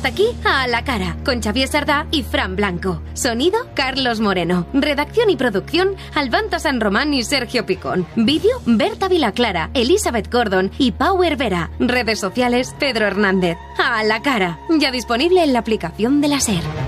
Hasta aquí A la Cara, con Xavier Sardá y Fran Blanco. Sonido, Carlos Moreno. Redacción y producción, Albanto San Román y Sergio Picón. Vídeo, Berta Vilaclara, Elizabeth Gordon y Pau Hervera. Redes sociales, Pedro Hernández. A la Cara, ya disponible en la aplicación de la SER.